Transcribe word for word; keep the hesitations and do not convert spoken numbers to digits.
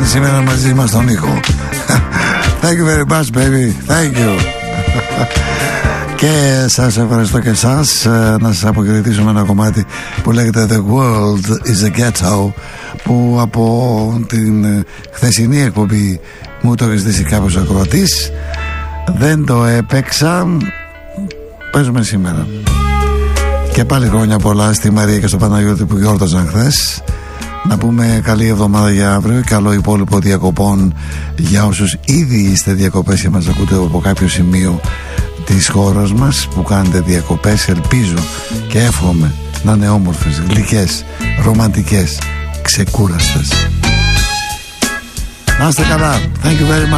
σήμερα μαζί μας στον ήχο. Thank you very much baby. Thank you. Και σας ευχαριστώ και εσάς. Να σας αποχαιρετήσω με ένα κομμάτι που λέγεται The World is a Ghetto, που από την χθεσινή εκπομπή μου το έχει ζητήσει κάποιος ακροατής. Δεν το έπαιξα. Παίζουμε σήμερα. Και πάλι χρόνια πολλά στη Μαρία και στο Παναγιώτη που γιόρταζαν χθες. Να πούμε καλή εβδομάδα για αύριο. Καλό υπόλοιπο διακοπών για όσους ήδη είστε διακοπές και μας ακούτε από κάποιο σημείο της χώρας μας που κάνετε διακοπές. Ελπίζω και εύχομαι να είναι όμορφες, γλυκές, ρομαντικές, ξεκούραστες. Να είστε καλά. Thank you very much.